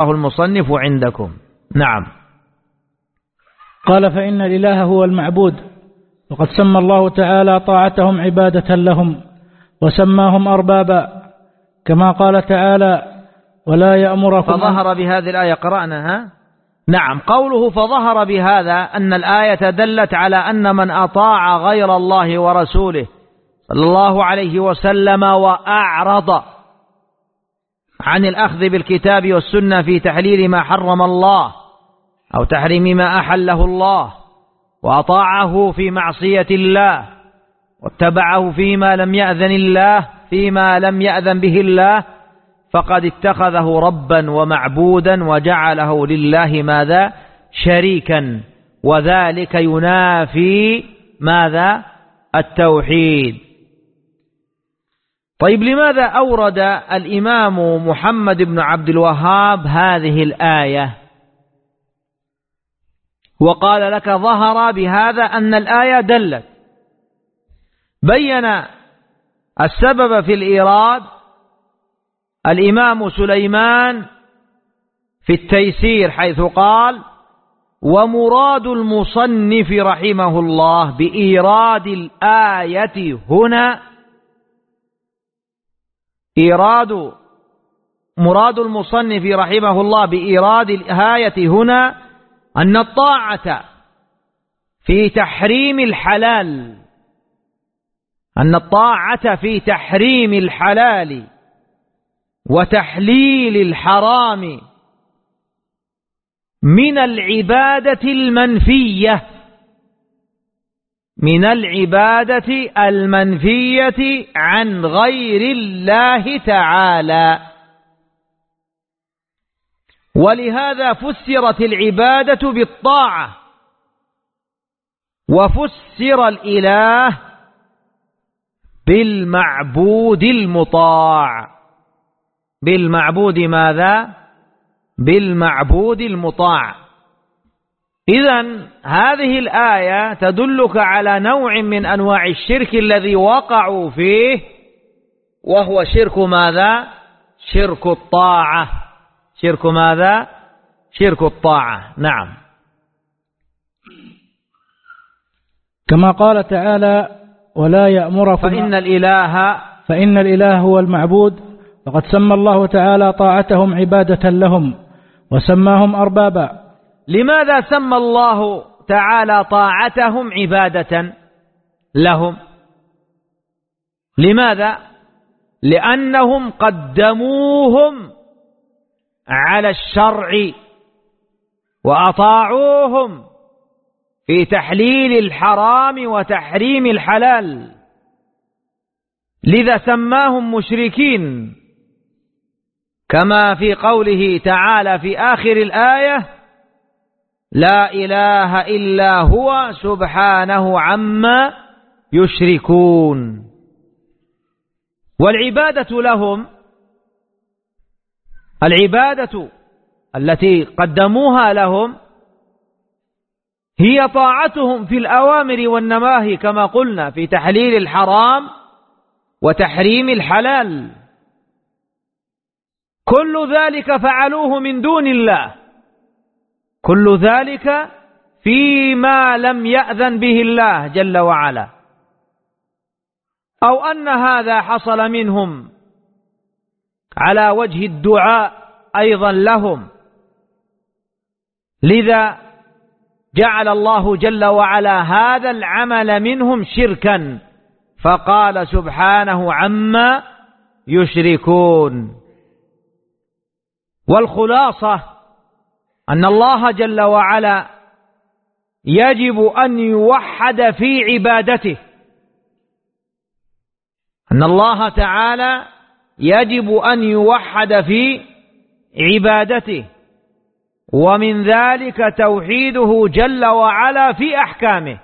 المصنف عندكم. نعم. قال فإن الإله هو المعبود، وقد سمى الله تعالى طاعتهم عبادة لهم وسماهم أربابا، كما قال تعالى ولا يأمركم. فظهر بهذه الآية قرأناها. نعم. قوله فظهر بهذا أن الآية دلت على أن من أطاع غير الله ورسوله صلى الله عليه وسلم وأعرض عن الأخذ بالكتاب والسنة في تحليل ما حرم الله أو تحريم ما أحله الله، وأطاعه في معصية الله واتبعه فيما لم يأذن به الله، فقد اتخذه ربا ومعبودا وجعله لله ماذا؟ شريكا، وذلك ينافي ماذا؟ التوحيد. طيب، لماذا أورد الإمام محمد بن عبد الوهاب هذه الآية وقال لك ظهر بهذا أن الآية دلت؟ بين السبب في الإيراد الإمام سليمان في التيسير، حيث قال ومراد المصنف رحمه الله بإيراد الآية هنا مراد المصنف رحمه الله بإيراد الآية هنا أن الطاعة في تحريم الحلال وتحليل الحرام من العبادة المنفية عن غير الله تعالى، ولهذا فسرت العبادة بالطاعة، وفسر الإله بالمعبود المطاع. بالمعبود ماذا؟ بالمعبود المطاع. إذن هذه الآية تدلك على نوع من أنواع الشرك الذي وقعوا فيه، وهو شرك ماذا؟ شرك الطاعة. شرك ماذا؟ شرك الطاعة. نعم. كما قال تعالى ولا يأمركم فإن الإله هو المعبود، وقد سمى الله تعالى طاعتهم عبادة لهم وسماهم أربابا. لماذا سمى الله تعالى طاعتهم عبادة لهم؟ لماذا؟ لأنهم قدموهم على الشرع وأطاعوهم في تحليل الحرام وتحريم الحلال، لذا سماهم مشركين، كما في قوله تعالى في آخر الآية لا إله إلا هو سبحانه عما يشركون. والعبادة لهم، العبادة التي قدموها لهم هي طاعتهم في الأوامر والنواهي، كما قلنا في تحليل الحرام وتحريم الحلال. كل ذلك فعلوه من دون الله، كل ذلك فيما لم يأذن به الله جل وعلا، أو أن هذا حصل منهم على وجه الدعاء أيضا لهم، لذا جعل الله جل وعلا هذا العمل منهم شركا، فقال سبحانه عما يشركون. والخلاصة أن الله جل وعلا يجب أن يوحد في عبادته، أن الله تعالى يجب أن يوحد في عبادته، ومن ذلك توحيده جل وعلا في أحكامه،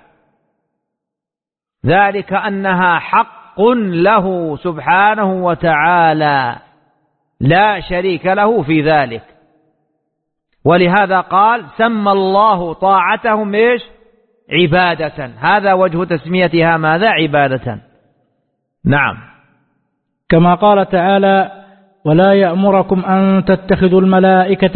ذلك أنها حق له سبحانه وتعالى لا شريك له في ذلك. ولهذا قال سمى الله طاعتهم إيش؟ عبادة. هذا وجه تسميتها ماذا؟ عبادة. نعم. كما قال تعالى ولا يأمركم أن تتخذوا الملائكة